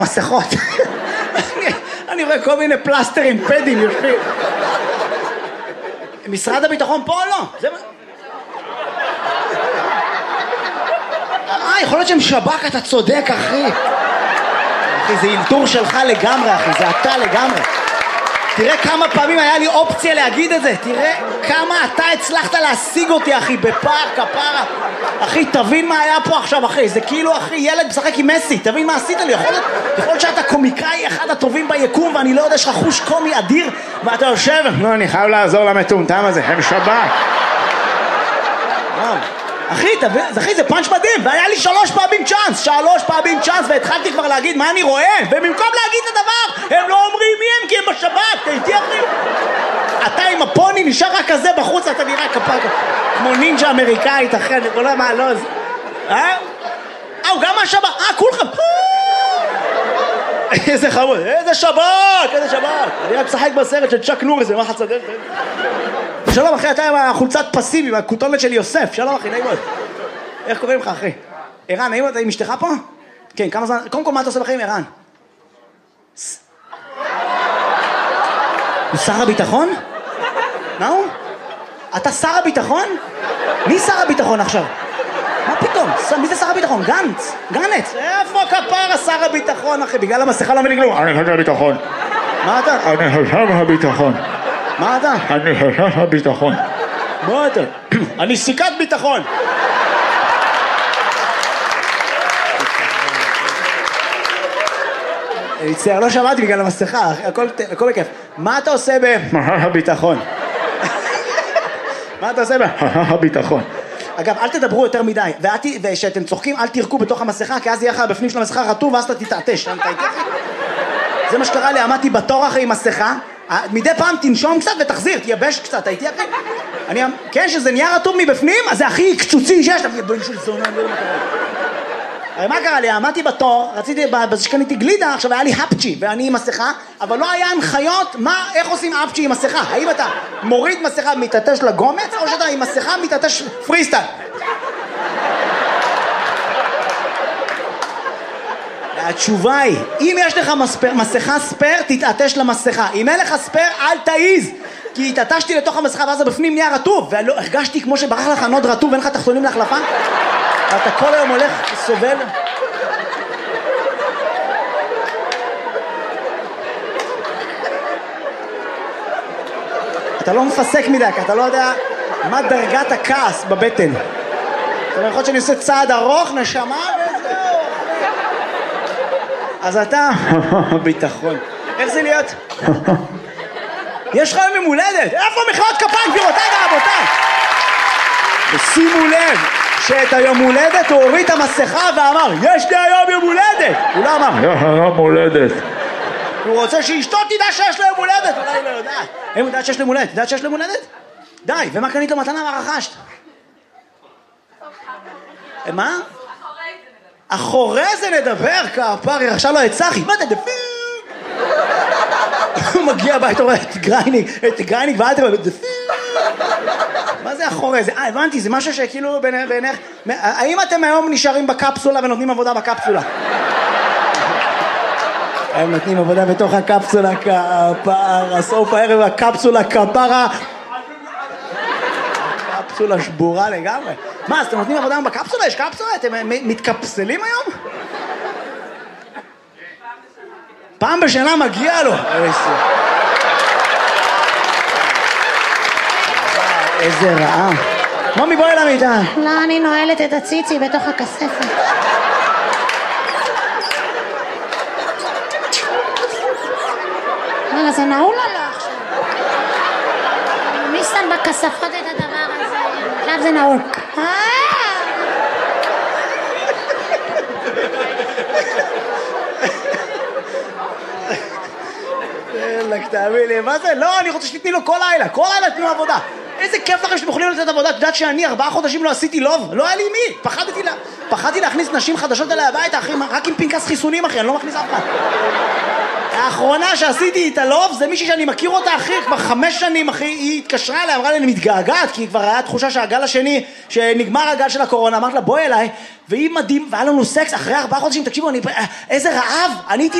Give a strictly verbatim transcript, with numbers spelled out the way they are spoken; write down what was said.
מסכות. אני רואה כל מיני פלסטרים, פדים יושבים. משרד הביטחון פה או לא? זה מה... אה, יכול להיות שהם שב"כ, אתה צודק, אחי. אחי, זה אילתור שלך לגמרי, אחי, זה אתה לגמרי. תראה כמה פעמים היה לי אופציה להגיד את זה. תראה כמה אתה הצלחת להשיג אותי, אחי, בפער, כפרה. אחי, תבין מה היה פה עכשיו, אחי. זה כאילו, אחי, ילד משחק עם מסי. תבין מה עשית לי. יכול להיות, יכול להיות שאתה קומיקאי אחד הטובים ביקום, ואני לא יודע, יש לך חוש קומי אדיר, ואתה יושב, לא, אני חייב לעזור למטומטם הזה, הם שב"כ. אחי, תבין, אחי, זה פאנץ' מדהים, והיה לי שלוש פעמים צ'אנס, שלוש פעמים צ'אנס, והתחלתי כבר להגיד מה אני רואה, ובמקום להגיד את הדבר, הם לא אומרים מי הם, כי הם בשב"כ, תהייתי אחי. אתה עם הפוני נשאר רק כזה בחוץ, אתה נראה כפה, כמו נינג'ה אמריקאית, אחי, אני לא יודע מה, לא, זה... אה? אה, הוא גם מהשב"כ, אה, כולכם. איזה חמוד, איזה שב"כ, איזה שב"כ. אני רק משחק בסרט של צ'אק נוריס, ומה חצדל? שלום אחי, אתה עם החולצת פסים, עם הכותונת של יוסף. שלום אחי, נעים מאוד. איך קוראים לך אחי? ערן, נעים מאוד, עם אשתך פה? כן, כמה זמן? קודם כל, מה אתה עושה בחיים, ערן? הוא שר הביטחון? מה הוא? אתה שר הביטחון? מי שר הביטחון עכשיו? מה פתאום? מי זה שר הביטחון? גנץ? גנץ? איפה כפרה שר הביטחון אחי? בגלל המסכה לא מבין כלום. אני חושב הביטחון. מה אתה? אני חושב הביטחון. מה אתה? אני חושב הביטחון. מה אתה? אני סיכת ביטחון. אני מצטער, לא שמעתי בגלל המסכה, הכל בכיף. מה אתה עושה ב... הביטחון. מה אתה עושה ב... הביטחון. אגב, אל תדברו יותר מדי, ושאתם צוחקים, אל תירקו בתוך המסכה, כי אז יהיה לך בפנים של המסכה רטוב, ואז אתה תתעטש. זה מה שקרה לי, עמדתי בתור אחרי עם מסכה, מדי פעם תנשום קצת ותחזיר, תייבש קצת, הייתי אחרי. אני, כן, שזה נהיה רטוב מבפנים, אז זה הכי קצוצי שיש, הרי מה קרה לי, עמדתי בתור, רציתי, בזה שקניתי גלידה, עכשיו היה לי הפצ'י, ואני עם מסכה, אבל לא היה הנחיות, מה, איך עושים הפצ'י עם מסכה? האם אתה מוריד מסכה מתעטש לגומץ, או שאתה עם מסכה מתעטש פריסטייל? התשובה היא, אם יש לך מספר, מסכה ספר, תתעטש למסכה. אם אין לך ספר, אל תעיז. כי התעטשתי לתוך המסכה, ואז בפנים נהיה רטוב, והרגשתי כמו שברח לך נוד רטוב, ואין לך תחתונים להחלפה. ואתה כל היום הולך, סובל. אתה לא מפסק מדי, כי אתה לא יודע מה דרגת הכעס בבטן. זאת אומרת, יכול להיות שאני עושה צעד ארוך, נשמה וזהו. אז אתה... ביטחון. איך זה להיות? יש לך יום הולדת. איפה מחיאות כפיים, גבירותיי ורבותיי? ושימו לב שאת היום הולדת הוא הוריד את המסכה ואמר, יש לי היום יום הולדת. הוא לא אמר, יש יום הולדת. הוא רוצה שאשתו תדע שיש לו יום הולדת. אולי לא יודעת. הם יודעת שיש לו יום הולדת. יודעת שיש לו יום הולדת? די, ומה קנית לו מתנה ורכשת? מה? אחורי זה נדבר, כפרי, עכשיו לא את צחי, מה אתה דפיר? הוא מגיע הבית, הוא רואה את גרייניק, את גרייניק ואל תראה, דפיר. מה זה אחורי זה? אה, הבנתי, זה משהו שכאילו בעיניך, האם אתם היום נשארים בקפסולה ונותנים עבודה בקפסולה? הם נותנים עבודה בתוך הקפסולה, כפרה, סוף הערב הקפסולה, כפרה. קפסולה שבורה לגמרי. מה, אז אתם נותנים עבודה בקפסולה? יש קפסולה? אתם מתקפסלים היום? פעם בשנה מגיע לו. איזה רעה. מומי, בואי למיטה. לא, אני נועלת את הציצי בתוך הכספת. רגע, זה נעול או לא עכשיו? מי שם בכספות את הדבר הזה? עכשיו זה נעול. אלק, תאמין לי, מה זה? לא, אני רוצה שתתני לו כל לילה, כל לילה תתנו עבודה. איזה כיף לכם שאתם יכולים לתת עבודה. את יודעת שאני ארבעה חודשים לא עשיתי לוב? לא היה לי מי. פחדתי, לה... פחדתי להכניס נשים חדשות אליי הביתה, אחי, רק עם פנקס חיסונים, אחי, אני לא מכניס אף אחד. האחרונה שעשיתי את הלוב זה מישהי שאני מכיר אותה, אחי, כבר חמש שנים, אחי, היא התקשרה אליי, אמרה לי, אני מתגעגעת, כי כבר היה תחושה שהגל השני, שנגמר הגל של הקורונה, אמרת לה, בואי אליי, והיא מדהים, והיה לנו סקס אחרי ארבעה חודשים, תקשיבו, אני, איזה רעב, אני הייתי